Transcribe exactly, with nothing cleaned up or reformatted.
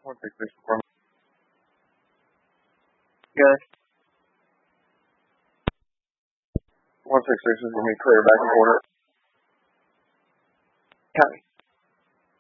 One six six for me. Good. One six six is for me. Clear back and quarter. Copy.